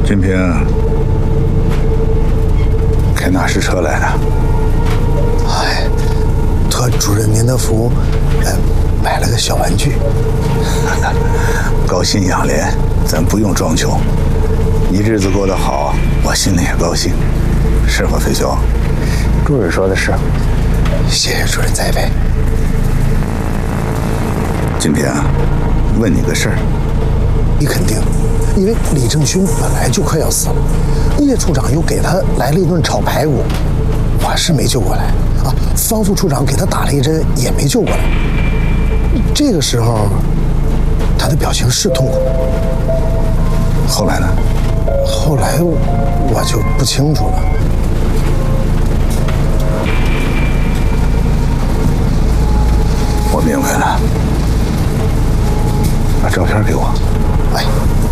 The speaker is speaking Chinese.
金平开哪时车来了？ 哎，托主任您的福，买了个小玩具。 高薪养廉，咱不用装穷。你日子过得好，我心里也高兴，是吗，飞兄？ 主任说的是。 谢谢主任栽培。 金平，问你个事儿。 你肯定，因为李正勋本来就快要死了，聂处长又给他来了一顿炒排骨，我是没救过来啊。方副处长给他打了一针，也没救过来。这个时候，他的表情是痛苦。 后来呢？ 后来我就不清楚了。 我明白了，把照片给我。 哎。